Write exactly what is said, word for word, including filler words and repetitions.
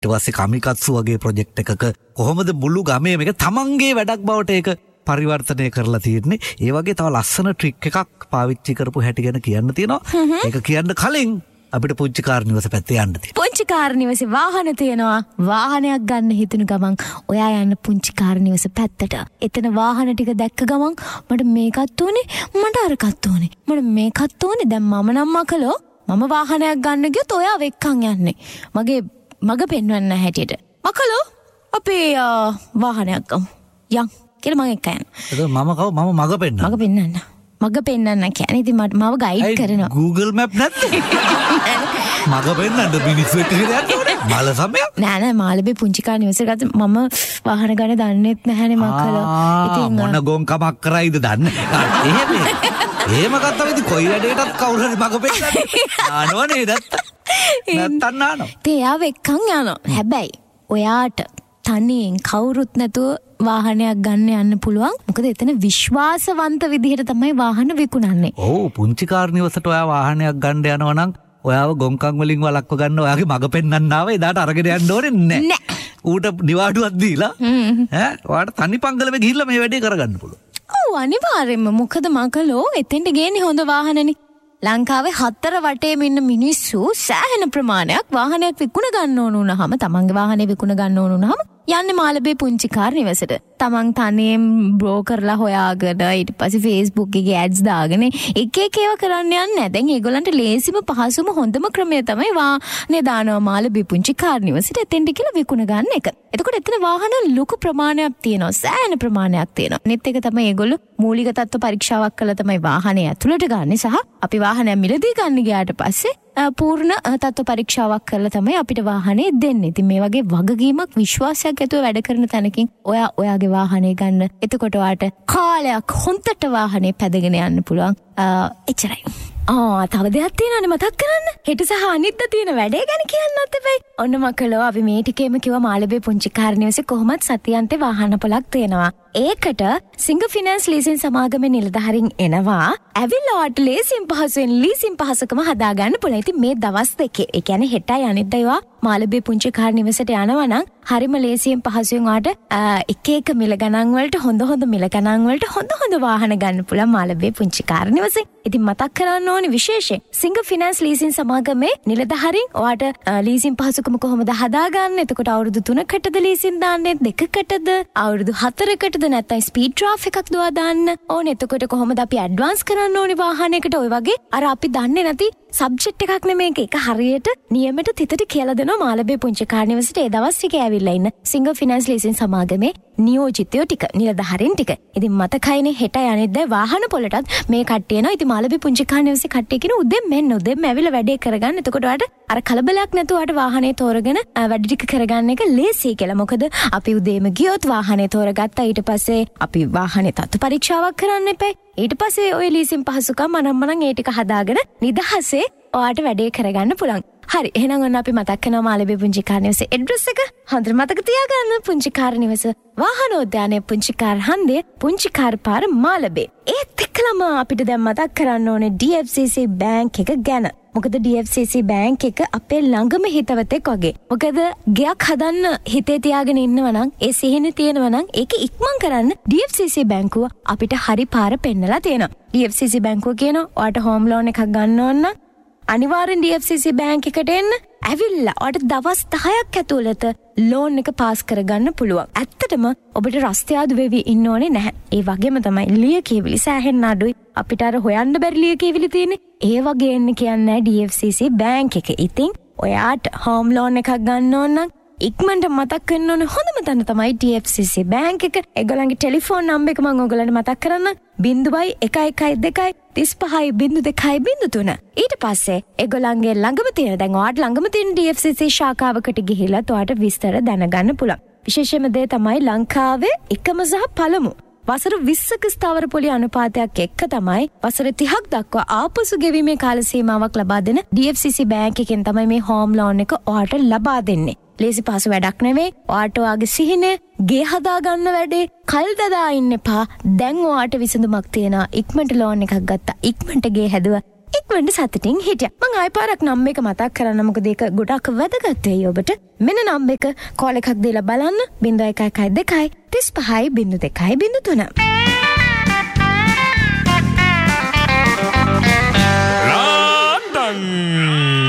ඊට පස්සේ කමිකත්සු වගේ ප්‍රොජෙක්ට් එකක කොහොමද මුළු ගමේ මේක තමන්ගේ වැඩක් බවට ඒක පරිවර්තනය කරලා තියෙන්නේ. ඒ වගේ තව ලස්සන ට්‍රික් එකක් පාවිච්චි කරපු හැටි ගැන කියන්න තියෙනවා. ඒක කියන්න කලින් අපිට පුංචි කාර් නිවස පැත්තේ යන්න තියෙනවා. පුංචි කාර් නිවසේ වාහන තියෙනවා. වාහනයක් ගන්න හිතුණු ගමන් ඔයා යන්න පුංචි කාර් නිවස පැත්තට. එතන වාහන ටික දැක්ක ගමන් මට මේකත් ඕනේ, මට අරකත් ඕනේ, මට මේකත් ඕනේ. දැන් මම නම් මකලෝ මම වාහනයක් ගන්න ගියොත් ඔයා වෙක්කන් යන්නේ. මගේ මග පෙන්වන්න හැටියට. මකලෝ අපේ වාහනයක් ගමු. යන් කියලා මම එක්ක යනවා. ඒක මම කව මම මග පෙන්නන්න. මග පෙන්වන්න. මග පෙන්වන්න කියන්නේ ඉතින් මට මාව ගයිඩ් කරනවා. Google Map නැත්නම් මග පෙන්නන්න මිනිස්සු එක්ක යන්න ඕනේ. මාළ සමයක්. නෑ නෑ මාළබේ පුංචි කාර් නිවසේ ගත්ත මම වාහන ගන්න දන්නෙත් නැහැනේ මකලෝ. ඉතින් මොන ගොන් කමක් කරයිද දන්නේ. එහෙම එහෙම ගත්තම ඉතින් කොයි වැඩේටත් කවුරු හරි මග පෙන්නන්න. ආනෝ නේද? නැත්තන් නානෝ. තේ ආව එක්කන් යනවා. හැබැයි ඔයාට තනියෙන් කවුරුත් නැතුව වාහනයක් ගන්න යන්න පුළුවන්. මොකද එතන විශ්වාසවන්ත විදිහට තමයි වාහන විකුණන්නේ. ඔව් පුංචි කාර් නිවසට ඔයා වාහනයක් ගන්න යනවා නම් ඔයාව ගොංකම් වලින් වළක්ව ගන්න ඔයාගේ මග පෙන්නන්න ආව එදාට අරගෙන යන්න ඕනේ නැහැ. ඌට නිවාඩුවක් දීලා ඈ ඔයාට තනි පංගලෙම ගිහිල්ලා මේ වැඩේ කරගන්න පුළුවන්. ඔව් අනිවාර්යෙන්ම. මොකද මකලෝ එතෙන්ට ගේන්නේ හොඳ වාහනනේ. ලංකාවේ හතර වටේම ඉන්න මිනිස්සු සෑහෙන ප්‍රමාණයක් වාහනයක් විකුණ ගන්න ඕන වුණාම තමන්ගේ වාහනේ විකුණ ගන්න ඕන වුණාම යන්නේ මාළබේ පුංචි කාර් නිවසට. තමන් තනියෙන් බ්‍රෝකර්ලා හොයාගෙන ඊට පස්සේ Facebook එකේ ඇඩ්ස් දාගෙන එක එක ඒවා කරන්න යන්නේ නැහැ. දැන් ඒගොල්ලන්ට ලේසිම පහසුම හොඳම ක්‍රමය තමයි වාහනේ දානවා මාළබේ පුංචි කාර් නිවසට එතෙන්ට කියලා විකුණ ගන්න එක. එතකොට එතන වාහන ලොකු ප්‍රමාණයක් තියෙනවා. සෑහෙන ප්‍රමාණයක් තියෙනවා. අනිත් එක තමයි ඒගොල්ලෝ මූලික තත්ත්ව පරීක්ෂාවක් කළා තමයි වාහනේ ඇතුළට ගන්න සහ අපි වාහනය මිලදී ගන්න ගියාට පස්සේ පූර්ණ තත්ත්ව පරීක්ෂාවක් කරලා තමයි අපිට වාහනේ දෙන්නේ. ඉතින් මේ වගේ වගකීමක් විශ්වාසයක් ඇතුව වැඩ කරන තැනකින් ඔයා ඔයාගේ වාහනේ ගන්න. එතකොට ඔයාට කාලයක් හොන්තට වාහනේ පැදගෙන යන්න පුළුවන්. එච්චරයි. ආ තව දෙයක් තියෙනවනේ මතක් කරන්න. හෙට සහ අනිද්දා තියෙන වැඩේ ගැන කියන්නත් එපයි. ඔන්න මකලෝ අපි මේ ටිකේම කිව්වා මාළබේ පුංචි කාර් නිවසේ කොහොමත් සතියන්තේ වාහන පොලක් තියෙනවා. ඒකට සිංග ෆිනන්ස් ලීසින් සමාගමේ නිලධාරීන් එනවා. ඇවිල්ලා ඔයාට ලේසින් පහසුවෙන් ලීසින් පහසුකම හදා ගන්න පුළුවන්. ඉතින් මේ දවස් දෙකේ ඒ කියන්නේ හෙටයි අනිද්දායි මාළබේ පුංචි කාර් නිවසට යනවා නම් හරිම ලේසියෙන් පහසුවෙන් ඔයාට එක එක මිල ගණන් වලට හොඳ හොඳ මිල ගණන් වලට හොඳ හොඳ වාහන ගන්න පුළුවන් මාළබේ පුංචි කාර් නිවසේ. ඉතින් මතක් කරන්න ඕනේ විශේෂයෙන් සිංග ෆිනන්ස් ලීසින් සමාගමේ නිලධාරීන් ඔයාට ලීසින් පහසුකම කොහොමද හදාගන්න. එතකොට අවුරුදු තුනකටද ලීසින් දාන්නේ, දෙකකටද, අවුරුදු හතරකටද නැත්නම් ස්පීඩ් ඩ්‍රාෆ්ට් එකක් දුවා දාන්න ඕනේ. එතකොට කොහොමද අපි ඇඩ්වාන්ස් කරන්න ඕනේ වාහනයකට. ඔය වගේ අර අපි දන්නේ නැති සබ්ජෙක්ට් එකක් නෙමේක. ඒක හරියට නියමයට තිතට කියලා දෙනවා මාළබේ පුංචි කාර් නිවසට ඒ දවස් ටිකේ ඇවිල්ලා ඉන්න සිංග ෆිනන්ස් ලීසින් සමාගමේ නියෝජිතයෝ ටික, නිලධාරීන් ටික. ඉතින් මතකයිනේ හෙටයි අනිද්දා වාහන පොලටත් මේ කට්ටිය එනවා. ඉතින් මාළබේ පුංචි කාර් නිවසේ කට්ටිය කියන උදෙන් මෙන්න උදෙන් ඇවිල්ලා වැඩේ කරගන්න. එතකොට ඔයාලට අර කලබලයක් නැතුව ඔයාලට වාහනේ තෝරගෙන වැඩ ටික කරගන්න එක ලේසියි කියලා. මොකද අපි උදේම ගියොත් වාහනේ තෝරගත්තා. ඊට පස්සේ අපි වාහනේ තත්ත්ව පරීක්ෂාවක් කරන්න එපා. ඊට පස්සේ ඔය ලීසින් පහසුකම් අනම්මනම් ඒ ටික හදාගෙන නිදහසේ ඔයාට වැඩේ කරගන්න පුළුවන්. හරි එහෙනම් ඔන්න අපි මතක් කරනවා මාළබේ පුංචි කාර් නිවසේ ඇඩ්‍රස් එක. හොඳට මතක තියාගන්න. පුංචි කාර් නිවස වාහනෝද්‍යානයේ පුංචි කාර් හන්දියේ පුංචි කාර් පාර මාළබේ. ඒත් එක්කලම අපිට දැන් මතක් කරන්න ඕනේ ඩී එෆ් සී සී බැංක් එක ගැන. මොකද ඩී එෆ් සී සී බැංක් එක අපේ ළඟම හිතවතෙක් වගේ. මොකද ගයක් හදන්න හිතේ තියාගෙන ඉන්නවා නම් ඒ සිහින තියෙනවා නම් ඒක ඉක්මන් කරන්න ඩී එෆ් සී සී බැංකුව අපිට හරි පාර පෙන්නලා තියෙනවා. ඩී එෆ් සී සී බැංකුව කියනවා ඔයාට හෝම් ලෝන් එකක් ගන්න ඕන නම් අනිවාර්යෙන් ඩී එෆ් සී සී බැංක් එකට එන්න. ඇවිල්ලා ඔයාට දවස් දහයක් ඇතුළත ලෝන් එක පාස් කරගන්න පුළුවන්. ඇත්තටම ඔබට රස්තියාදු වෙවි ඉන්න ඕනේ නැහැ. ඒ වගේම තමයි ලියකියවිලි සෑහෙන්න අඩුයි. අපිට අර හොයන්න බැරි ලියකියවිලි තියෙන්නේ. ඒ වගේ එන්න කියන්නේ ඩී එෆ් සී සී බැංක් එක. ඉතින් ඔයාට හෝම් ලෝන් එකක් ගන්න ඕන නම් ඉක්මනට මතක් කරන්න ඕනේ හොඳම තැන තමයි ඩී එෆ් සී සී බැංක් එක. ඒගොල්ලන්ගේ ටෙලිෆෝන් නම්බර් එක මම ඔයගොල්ලන්ට මතක් කරන්නම්. බිංදුවයි එකයි එකයි දෙකයි තිස් පහයි බිංදු දෙකයි බිංදු තුන. ඊට පස්සේ ඒගොල්ලන්ගේ ළඟම තියෙන දැන් ඔයාට ළඟම තියෙන ඩී එෆ් සී සී ශාඛාවකට ගිහිල්ලා ඔයාට විස්තර දැනගන්න පුළුවන්. විශේෂම දේ තමයි ලංකාවේ එකම සහ පළමු වසර විස්සක ස්ථාවර පොලි අනුපාතයක් එක්ක තමයි වසර තිහක් දක්වා ආපසු ගෙවීමේ කාල සීමාවක් ලබා දෙන ඩී එෆ් සී සී බැංක් එකෙන් තමයි මේ හෝම් ලෝන් එක ඔයාට ලබා දෙන්නේ. ලේසි පහසු වැඩක් නෙවෙයි. ඔයාට ඔයාගේ සිහින ගේ හදා ගන්න වැඩේ කල් දදා ඉන්න එපා. දැන් ඔයාට විසඳුමක් තියෙනවා. ඉක්මනට ලෝන් එකක් ගත්තා. ඉක්මනට ගේ හැදුවා. ඉක්මනට සතුටින් හිටියා. මං ආයෙ පාරක් නම් එක මතක් කරන්න මොකද ඒක ගොඩක් වැදගත් වෙයි ඔබට. මෙන්න නම් එක කෝල් එකක් දීලා බලන්න. ज़ीरो एक एक दो तीस पहाई बिंदु दिखाई बिंदु तुना